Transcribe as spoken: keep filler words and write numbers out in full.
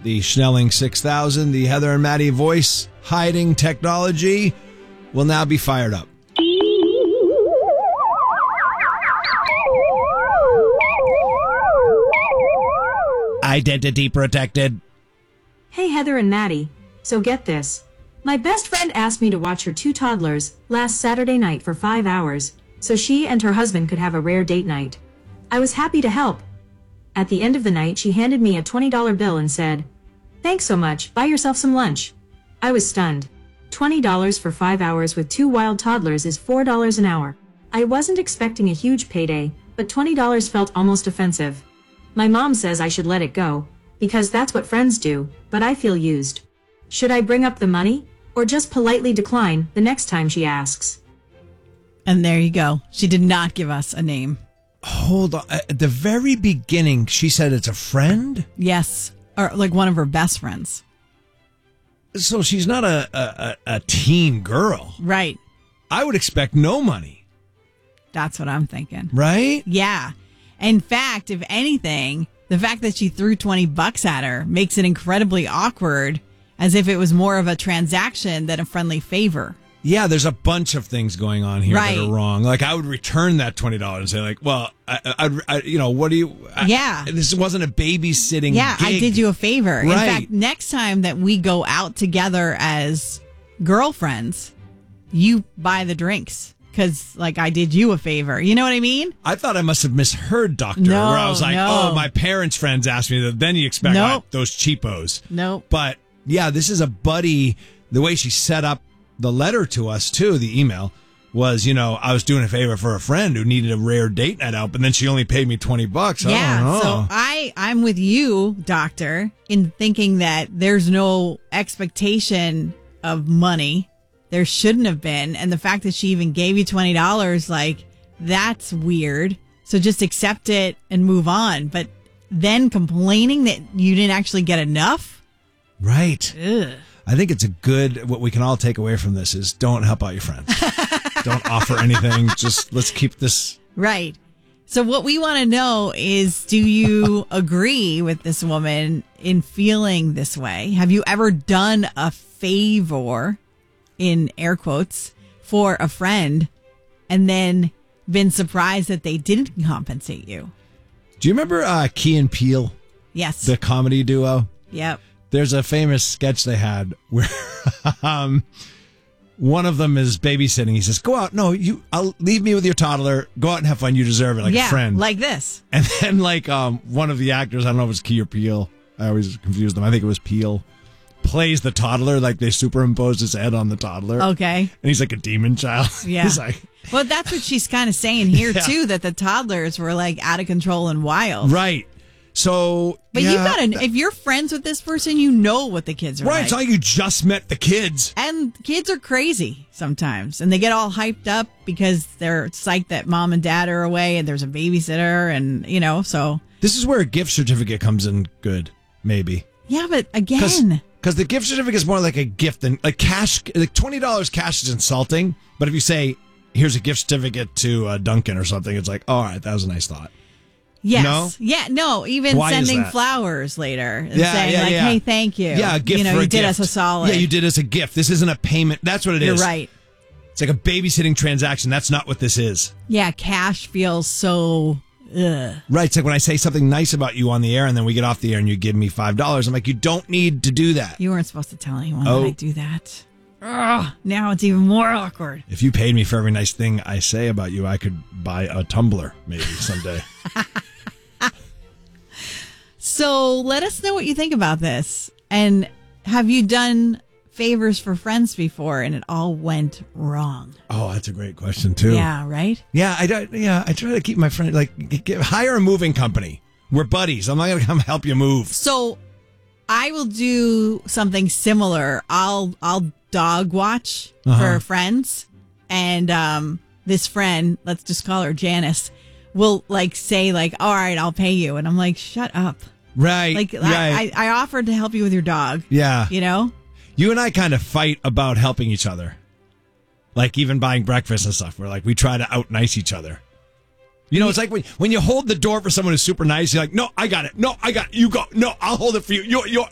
the Schnelling six thousand, the Heather and Maddie voice hiding technology will now be fired up. Identity protected. Hey, Heather and Maddie. So get this. My best friend asked me to watch her two toddlers last Saturday night for five hours, so she and her husband could have a rare date night. I was happy to help. At the end of the night, she handed me a twenty dollar bill and said, "Thanks so much, buy yourself some lunch." I was stunned. twenty dollars for five hours with two wild toddlers is four dollars an hour. I wasn't expecting a huge payday, but twenty dollars felt almost offensive. My mom says I should let it go, because that's what friends do, but I feel used. Should I bring up the money, or just politely decline the next time she asks? And there you go. She did not give us a name. Hold on. At the very beginning, she said it's a friend? Yes. Or like one of her best friends. So she's not a, a, a teen girl. Right. I would expect no money. That's what I'm thinking. Right? Yeah. In fact, if anything, the fact that she threw twenty bucks at her makes it incredibly awkward, as if it was more of a transaction than a friendly favor. Yeah, there's a bunch of things going on here right. that are wrong. Like, I would return that twenty dollars and say, like, well, I, I, I you know, what do you... I, yeah. This wasn't a babysitting Yeah, gig. I did you a favor. Right. In fact, next time that we go out together as girlfriends, you buy the drinks. Because, like, I did you a favor. You know what I mean? I thought I must have misheard, Doctor. No, where I was like, no. oh, my parents' friends asked me that. Then you expect Nope. oh, those cheapos. Nope. But, yeah, this is a buddy. The way she set up the letter to us, too, the email, was, you know, I was doing a favor for a friend who needed a rare date night out, but then she only paid me twenty bucks. Yeah, I don't know. so I, I'm with you, Doctor, in thinking that there's no expectation of money. There shouldn't have been. And the fact that she even gave you twenty dollars, like, that's weird. So just accept it and move on. But then complaining that you didn't actually get enough? Right. Ugh. I think it's a good, what we can all take away from this is don't help out your friends. Don't offer anything. Just let's keep this. Right. So what we want to know is, do you agree with this woman in feeling this way? Have you ever done a favor, in air quotes, for a friend and then been surprised that they didn't compensate you? Do you remember uh, Key and Peele? Yes. The comedy duo? Yep. There's a famous sketch they had where um, one of them is babysitting. He says, go out. No, you. I'll leave me with your toddler. Go out and have fun. You deserve it, like yeah, a friend. like this. And then like um, one of the actors, I don't know if it was Key or Peele. I always confuse them. I think it was Peele. Plays the toddler, like they superimposed his head on the toddler. Okay. And he's like a demon child. Yeah. He's like, well, that's what she's kind of saying here, Yeah. too, that the toddlers were like out of control and wild. right. So, But yeah, you gotta, if you're friends with this person, you know what the kids are right. like. It's not like you just met the kids. And kids are crazy sometimes. And they get all hyped up because they're psyched that mom and dad are away and there's a babysitter and, you know, so. This is where a gift certificate comes in good, maybe. Yeah, but again. Because the gift certificate is more like a gift than like cash. Like twenty dollars cash is insulting. But if you say, here's a gift certificate to uh, Dunkin' or something, it's like, all right, that was a nice thought. Yes. No? Yeah, no, even Why is sending that? flowers later and Yeah, saying yeah, like, yeah. hey, thank you. Yeah, a gift You know, for you a did gift. us a solid. Yeah, you did us a gift. This isn't a payment. That's what it You're is. right. It's like a babysitting transaction. That's not what this is. Yeah, cash feels so, ugh. Right. It's like when I say something nice about you on the air and then we get off the air and you give me five dollars. I'm like, you don't need to do that. You weren't supposed to tell anyone Oh. that I do that. Ugh, now it's even more awkward. If you paid me for every nice thing I say about you, I could buy a tumbler maybe someday. So let us know what you think about this. And have you done favors for friends before and it all went wrong? Oh, that's a great question too. Yeah, right? Yeah, I don't, yeah, I try to keep my friend like get, hire a moving company. We're buddies. I'm not going to come help you move. So I will do something similar. I'll I'll dog watch Uh-huh. for friends, and um, this friend, let's just call her Janice, will like say like, "All right, I'll pay you," and I'm like, "Shut up!" Right. Like right. I, I, I offered to help you with your dog. yeah. You know. You and I kind of fight about helping each other. Like even buying breakfast and stuff. We're like, we try to out nice each other. You know, it's like when, when you hold the door for someone who's super nice, you're like, no, I got it. No, I got it. You go. No, I'll hold it for you. You, you.